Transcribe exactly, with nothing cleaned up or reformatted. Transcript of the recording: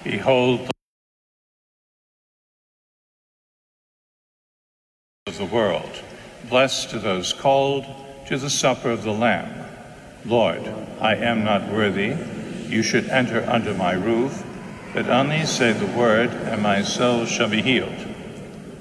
Behold of the world. Blessed are those called to the supper of the Lamb. Lord, I am not worthy you should enter under my roof, but only say the word, and my soul shall be healed.